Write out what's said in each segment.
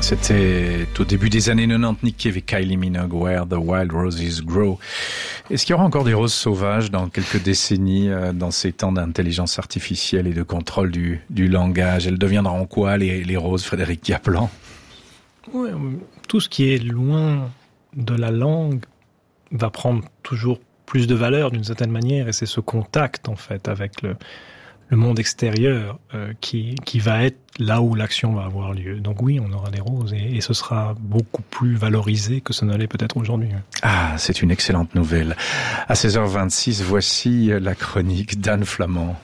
C'était au début des années 90, Nick Cave et Kylie Minogue, Where the Wild Roses Grow. Est-ce qu'il y aura encore des roses sauvages dans quelques décennies, dans ces temps d'intelligence artificielle et de contrôle du langage? Elles deviendront quoi, les roses, Frédéric Kaplan? Ouais, tout ce qui est loin de la langue va prendre toujours plus de valeur d'une certaine manière, et c'est ce contact en fait avec le monde extérieur qui va être là où l'action va avoir lieu. Donc oui, on aura des roses et ce sera beaucoup plus valorisé que ce ne l'est peut-être aujourd'hui. Ah, c'est une excellente nouvelle. À 16h26, voici la chronique d'Anne Flamand.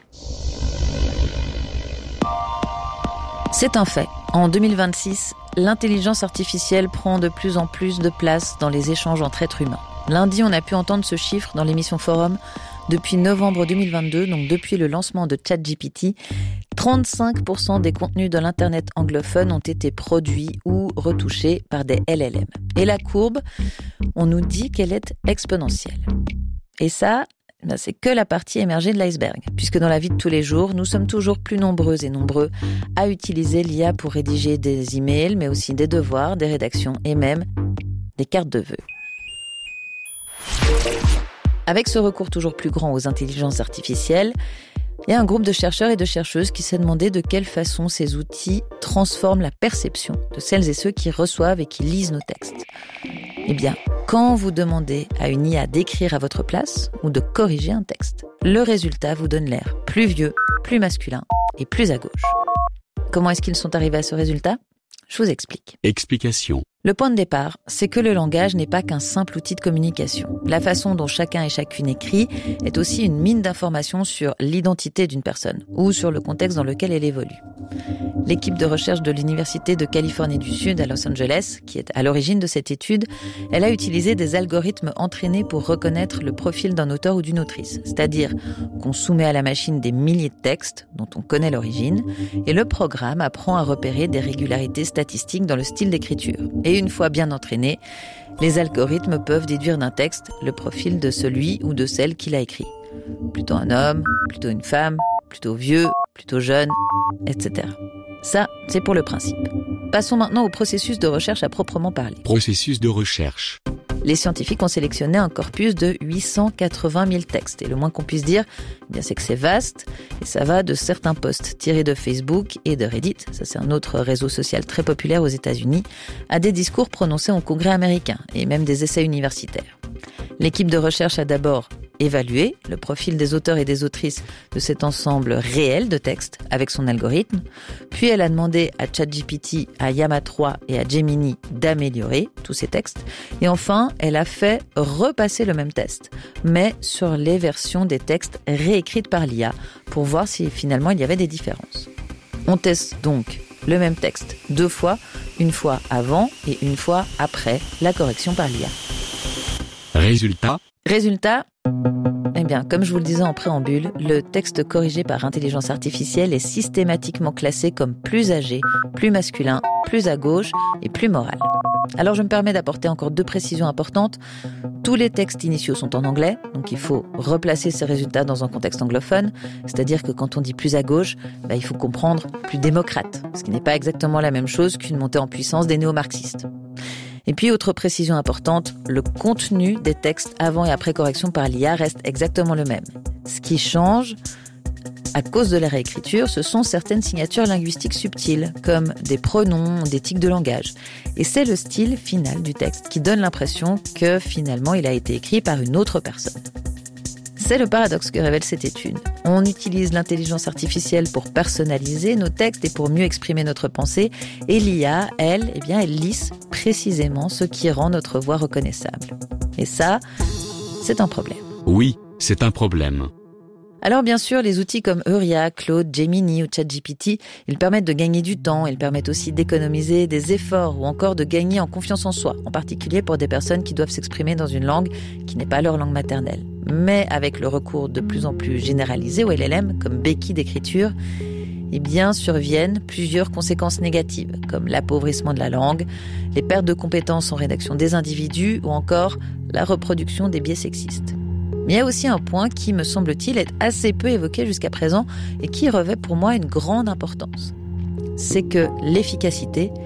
C'est un fait. En 2026, l'intelligence artificielle prend de plus en plus de place dans les échanges entre êtres humains. Lundi, on a pu entendre ce chiffre dans l'émission Forum. Depuis novembre 2022, donc depuis le lancement de ChatGPT, 35% des contenus de l'Internet anglophone ont été produits ou retouchés par des LLM. Et la courbe, on nous dit qu'elle est exponentielle. Et ça, c'est que la partie émergée de l'iceberg, puisque dans la vie de tous les jours, nous sommes toujours plus nombreuses et nombreux à utiliser l'IA pour rédiger des emails, mais aussi des devoirs, des rédactions et même des cartes de vœux. Avec ce recours toujours plus grand aux intelligences artificielles, il y a un groupe de chercheurs et de chercheuses qui s'est demandé de quelle façon ces outils transforment la perception de celles et ceux qui reçoivent et qui lisent nos textes. Eh bien, quand vous demandez à une IA d'écrire à votre place ou de corriger un texte, le résultat vous donne l'air plus vieux, plus masculin et plus à gauche. Comment est-ce qu'ils sont arrivés à ce résultat ? Je vous explique. Explication. Le point de départ, c'est que le langage n'est pas qu'un simple outil de communication. La façon dont chacun et chacune écrit est aussi une mine d'informations sur l'identité d'une personne ou sur le contexte dans lequel elle évolue. L'équipe de recherche de l'Université de Californie du Sud à Los Angeles, qui est à l'origine de cette étude, elle a utilisé des algorithmes entraînés pour reconnaître le profil d'un auteur ou d'une autrice. C'est-à-dire qu'on soumet à la machine des milliers de textes dont on connaît l'origine et le programme apprend à repérer des régularités statistiques dans le style d'écriture. Et une fois bien entraînés, les algorithmes peuvent déduire d'un texte le profil de celui ou de celle qui l'a écrit. Plutôt un homme, plutôt une femme, plutôt vieux, plutôt jeune, etc. Ça, c'est pour le principe. Passons maintenant au processus de recherche à proprement parler. Processus de recherche. Les scientifiques ont sélectionné un corpus de 880 000 textes. Et le moins qu'on puisse dire, c'est que c'est vaste. Et ça va de certains posts tirés de Facebook et de Reddit, ça c'est un autre réseau social très populaire aux États-Unis, à des discours prononcés en congrès américain et même des essais universitaires. L'équipe de recherche a d'abord évalué le profil des auteurs et des autrices de cet ensemble réel de textes avec son algorithme. Puis elle a demandé à ChatGPT, à Llama 3 et à Gemini d'améliorer tous ces textes. Et enfin, elle a fait repasser le même test, mais sur les versions des textes réécrites par l'IA pour voir si finalement il y avait des différences. On teste donc le même texte 2 fois, une fois avant et une fois après la correction par l'IA. Résultat, eh bien, comme je vous le disais en préambule, le texte corrigé par intelligence artificielle est systématiquement classé comme plus âgé, plus masculin, plus à gauche et plus moral. Alors je me permets d'apporter encore 2 précisions importantes. Tous les textes initiaux sont en anglais, donc il faut replacer ces résultats dans un contexte anglophone, c'est-à-dire que quand on dit plus à gauche, il faut comprendre plus démocrate, ce qui n'est pas exactement la même chose qu'une montée en puissance des néo-marxistes. Et puis, autre précision importante, le contenu des textes avant et après correction par l'IA reste exactement le même. Ce qui change, à cause de la réécriture, ce sont certaines signatures linguistiques subtiles, comme des pronoms, des tics de langage. Et c'est le style final du texte qui donne l'impression que finalement il a été écrit par une autre personne. C'est le paradoxe que révèle cette étude. On utilise l'intelligence artificielle pour personnaliser nos textes et pour mieux exprimer notre pensée. Et l'IA, elle lisse précisément ce qui rend notre voix reconnaissable. Et ça, c'est un problème. Oui, c'est un problème. Alors bien sûr, les outils comme Euria, Claude, Gemini ou ChatGPT, ils permettent de gagner du temps, ils permettent aussi d'économiser des efforts ou encore de gagner en confiance en soi, en particulier pour des personnes qui doivent s'exprimer dans une langue qui n'est pas leur langue maternelle. Mais avec le recours de plus en plus généralisé au LLM, comme béquille d'écriture, surviennent plusieurs conséquences négatives, comme l'appauvrissement de la langue, les pertes de compétences en rédaction des individus ou encore la reproduction des biais sexistes. Mais il y a aussi un point qui, me semble-t-il, est assez peu évoqué jusqu'à présent et qui revêt pour moi une grande importance. C'est que l'efficacité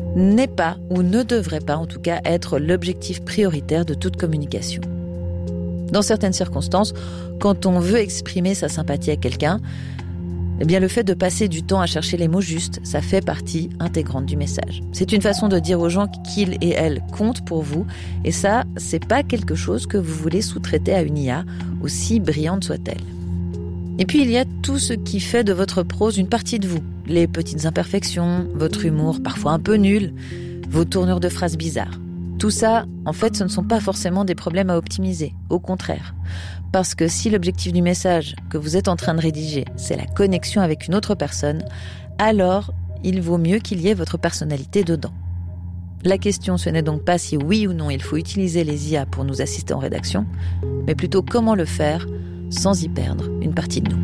n'est pas, ou ne devrait pas en tout cas, être l'objectif prioritaire de toute communication. Dans certaines circonstances, quand on veut exprimer sa sympathie à quelqu'un, eh bien le fait de passer du temps à chercher les mots justes, ça fait partie intégrante du message. C'est une façon de dire aux gens qu'ils et elles comptent pour vous, et ça, c'est pas quelque chose que vous voulez sous-traiter à une IA, aussi brillante soit-elle. Et puis il y a tout ce qui fait de votre prose une partie de vous. Les petites imperfections, votre humour parfois un peu nul, vos tournures de phrases bizarres. Tout ça, en fait, ce ne sont pas forcément des problèmes à optimiser, au contraire. Parce que si l'objectif du message que vous êtes en train de rédiger, c'est la connexion avec une autre personne, alors il vaut mieux qu'il y ait votre personnalité dedans. La question, ce n'est donc pas si oui ou non il faut utiliser les IA pour nous assister en rédaction, mais plutôt comment le faire sans y perdre une partie de nous.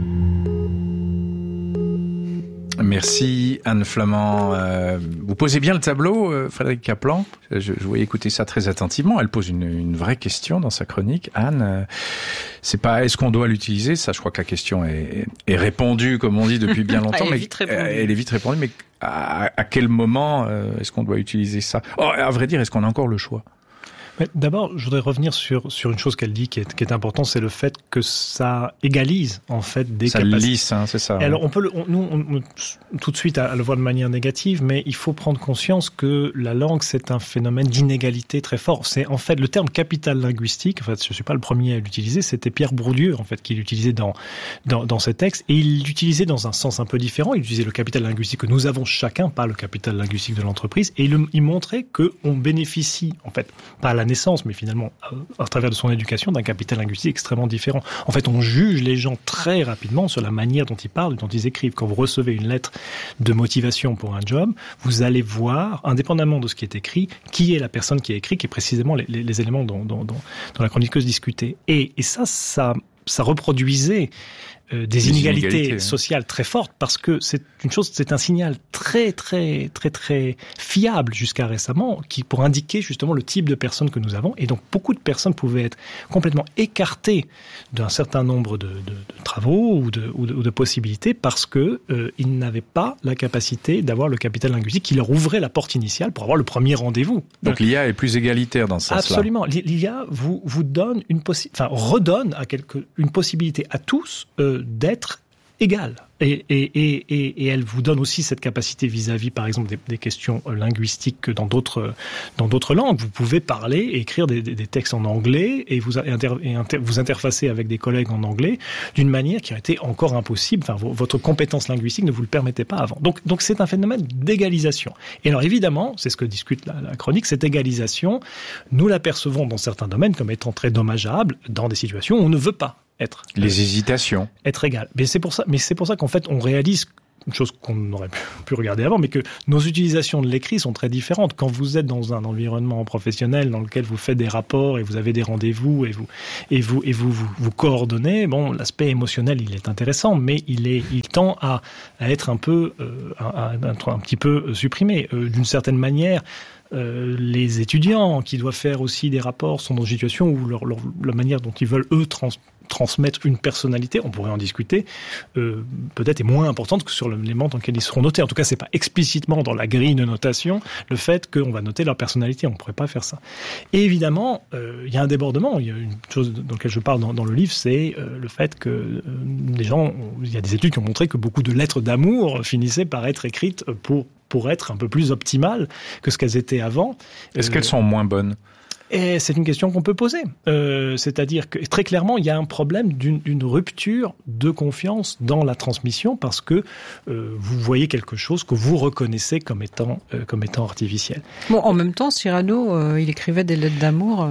Merci Anne Flamand. Vous posez bien le tableau, Frédéric Kaplan. Je voyais écouter ça très attentivement. Elle pose une vraie question dans sa chronique. Anne, c'est pas est-ce qu'on doit l'utiliser? Ça, je crois que la question est répondue, comme on dit, depuis bien longtemps. Elle est vite répondue. Mais à quel moment est-ce qu'on doit utiliser ça? À vrai dire, est-ce qu'on a encore le choix? Mais d'abord, je voudrais revenir sur une chose qu'elle dit qui est importante, c'est le fait que ça égalise en fait des capacités. Ça lisse, c'est ça. Et alors on peut nous tout de suite à le voir de manière négative, mais il faut prendre conscience que la langue c'est un phénomène d'inégalité très fort. C'est en fait le terme capital linguistique. En fait, je suis pas le premier à l'utiliser. C'était Pierre Bourdieu en fait qui l'utilisait dans ses textes, et il l'utilisait dans un sens un peu différent. Il utilisait le capital linguistique que nous avons chacun, pas le capital linguistique de l'entreprise, et il montrait que on bénéficie en fait pas à la naissance, mais finalement à travers de son éducation, d'un capital linguistique extrêmement différent. En fait, on juge les gens très rapidement sur la manière dont ils parlent, dont ils écrivent. Quand vous recevez une lettre de motivation pour un job, vous allez voir, indépendamment de ce qui est écrit, qui est la personne qui a écrit, qui est précisément les éléments dont la chroniqueuse discutait. Et ça reproduisait des inégalités sociales très fortes, parce que c'est un signal très très très très fiable jusqu'à récemment, pour indiquer justement le type de personnes que nous avons. Et donc beaucoup de personnes pouvaient être complètement écartées d'un certain nombre de travaux ou de possibilités parce que ils n'avaient pas la capacité d'avoir le capital linguistique qui leur ouvrait la porte initiale pour avoir le premier rendez-vous. Donc l'IA est plus égalitaire dans ce sens-là. Absolument. L'IA vous donne redonne une possibilité à tous d'être égal. Et elle vous donne aussi cette capacité vis-à-vis, par exemple, des questions linguistiques que dans d'autres langues. Vous pouvez parler et écrire des textes en anglais et vous interfacer avec des collègues en anglais d'une manière qui a été encore impossible. Enfin, votre compétence linguistique ne vous le permettait pas avant. Donc c'est un phénomène d'égalisation. Et alors évidemment, c'est ce que discute la chronique, cette égalisation, nous la percevons dans certains domaines comme étant très dommageable dans des situations où on ne veut pas les hésitations. Être égal. Mais c'est pour ça qu'en fait, on réalise une chose qu'on n'aurait pu regarder avant, mais que nos utilisations de l'écrit sont très différentes. Quand vous êtes dans un environnement professionnel dans lequel vous faites des rapports et vous avez des rendez-vous et vous coordonnez, bon, l'aspect émotionnel, il est intéressant, mais il tend à être un petit peu supprimé. D'une certaine manière, les étudiants qui doivent faire aussi des rapports sont dans une situation où la manière dont ils veulent, eux, transmettre une personnalité, on pourrait en discuter, peut-être est moins importante que sur l'élément dans lequel ils seront notés. En tout cas, c'est pas explicitement dans la grille de notation le fait qu'on va noter leur personnalité. On ne pourrait pas faire ça. Et évidemment, il y a un débordement. Il y a une chose dans laquelle je parle dans le livre, c'est le fait que les gens, il y a des études qui ont montré que beaucoup de lettres d'amour finissaient par être écrites pour être un peu plus optimales que ce qu'elles étaient avant. Est-ce qu'elles sont moins bonnes ? Et c'est une question qu'on peut poser. C'est-à-dire que très clairement, il y a un problème d'une rupture de confiance dans la transmission parce que vous voyez quelque chose que vous reconnaissez comme étant artificiel. Bon, en même temps, Cyrano, il écrivait des lettres d'amour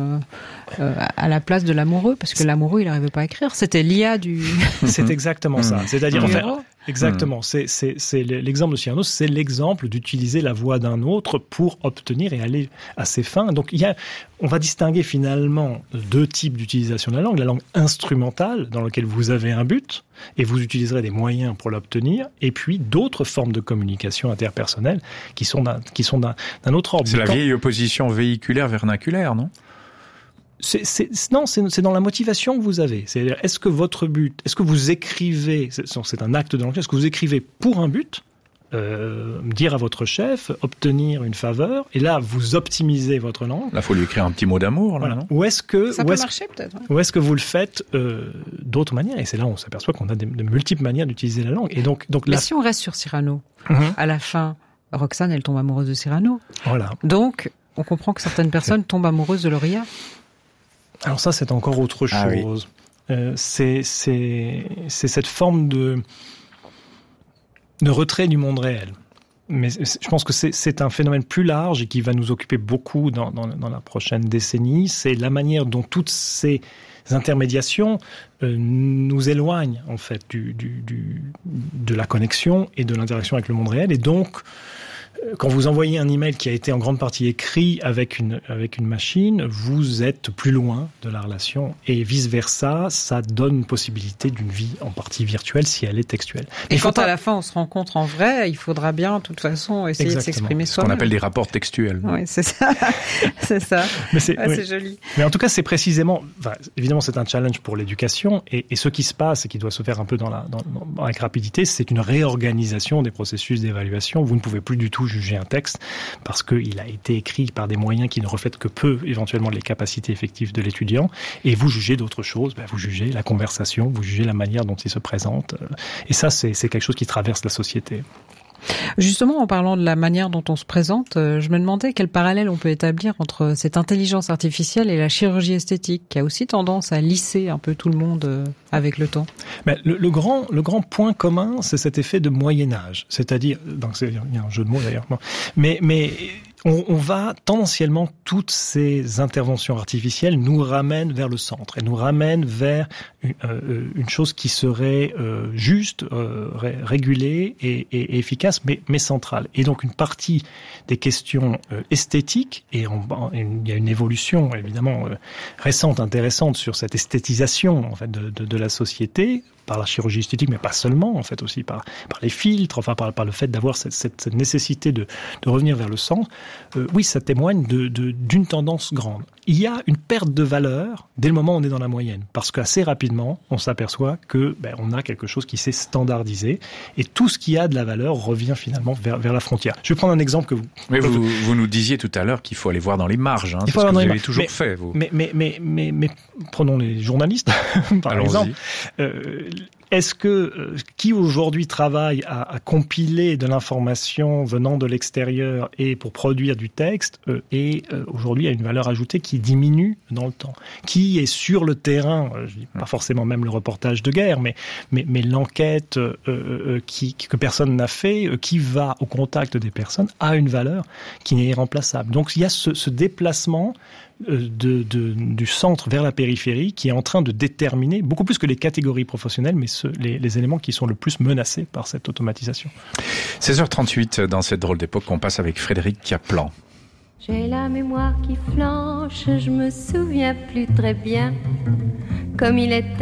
à la place de l'amoureux, parce que l'amoureux, il n'arrivait pas à écrire. C'était l'IA du... C'est exactement ça. C'est-à-dire, en fait, exactement. C'est l'exemple de Cyrano, c'est l'exemple d'utiliser la voix d'un autre pour obtenir et aller à ses fins. Donc, on va distinguer finalement deux types d'utilisation de la langue instrumentale, dans laquelle vous avez un but, et vous utiliserez des moyens pour l'obtenir, et puis d'autres formes de communication interpersonnelle qui sont d'un autre ordre. C'est la vieille opposition véhiculaire-vernaculaire, non ? Non, c'est dans la motivation que vous avez. C'est-à-dire, est-ce que votre but, est-ce que vous écrivez, c'est un acte de langage, est-ce que vous écrivez pour un but, dire à votre chef, obtenir une faveur, et là, vous optimisez votre langue. Là, faut lui écrire un petit mot d'amour, là, Voilà. non? Ou est-ce que... Ça peut marcher, peut-être. Ou est-ce que vous le faites d'autres manières? Et c'est là où on s'aperçoit qu'on a de multiples manières d'utiliser la langue. Et donc Mais si on reste sur Cyrano, à la fin, Roxane, elle tombe amoureuse de Cyrano. Voilà. Donc, on comprend que certaines personnes tombent amoureuses de Lauria. Alors ça, c'est encore autre chose. C'est cette forme de retrait du monde réel. Mais je pense que c'est un phénomène plus large et qui va nous occuper beaucoup dans la prochaine décennie. C'est la manière dont toutes ces intermédiations nous éloignent en fait de la connexion et de l'interaction avec le monde réel. Et donc, quand vous envoyez un email qui a été en grande partie écrit avec une machine, vous êtes plus loin de la relation. Et vice-versa, ça donne une possibilité d'une vie en partie virtuelle si elle est textuelle. Et quand à la fin on se rencontre en vrai, il faudra bien, de toute façon, essayer de s'exprimer soi-même. Ce qu'on appelle des rapports textuels. Oui, c'est ça. C'est ça. Mais c'est joli. Mais en tout cas, c'est précisément... évidemment, c'est un challenge pour l'éducation. Et ce qui se passe et qui doit se faire un peu avec rapidité, c'est une réorganisation des processus d'évaluation. Vous ne pouvez plus du tout juger un texte parce qu'il a été écrit par des moyens qui ne reflètent que peu éventuellement les capacités effectives de l'étudiant, et vous jugez d'autres choses. Vous jugez la conversation, vous jugez la manière dont il se présente, et ça c'est quelque chose qui traverse la société. Justement, en parlant de la manière dont on se présente, je me demandais quel parallèle on peut établir entre cette intelligence artificielle et la chirurgie esthétique, qui a aussi tendance à lisser un peu tout le monde avec le temps. Mais le grand point commun, c'est cet effet de Moyen-Âge. C'est-à-dire, il y a un jeu de mots d'ailleurs, mais on va tendanciellement, toutes ces interventions artificielles nous ramènent vers le centre et nous ramènent vers une chose qui serait juste, régulée et efficace, mais centrale. Et donc une partie des questions esthétiques, et il y a une évolution évidemment récente, intéressante sur cette esthétisation en fait de la société, par la chirurgie esthétique, mais pas seulement, en fait, aussi par les filtres, enfin par le fait d'avoir cette nécessité de revenir vers le centre. Oui, ça témoigne d'une tendance grande. Il y a une perte de valeur dès le moment où on est dans la moyenne, parce qu'assez rapidement, on s'aperçoit que on a quelque chose qui s'est standardisé, et tout ce qui a de la valeur revient finalement vers la frontière. Je vais prendre un exemple que vous... Mais vous nous disiez tout à l'heure qu'il faut aller voir dans les marges, c'est ce que vous avez toujours fait, vous. Mais prenons les journalistes, par exemple. Est-ce que qui aujourd'hui travaille à compiler de l'information venant de l'extérieur et pour produire du texte et aujourd'hui a une valeur ajoutée qui diminue dans le temps? Qui est sur le terrain, je dis pas forcément même le reportage de guerre, mais l'enquête que personne n'a fait, qui va au contact des personnes, a une valeur qui est irremplaçable. Donc il y a ce déplacement du centre vers la périphérie qui est en train de déterminer, beaucoup plus que les catégories professionnelles, mais les éléments qui sont le plus menacés par cette automatisation. 16h38, dans cette drôle d'époque, on passe avec Frédéric Kaplan. J'ai la mémoire qui flanche, je me souviens plus très bien comme il était.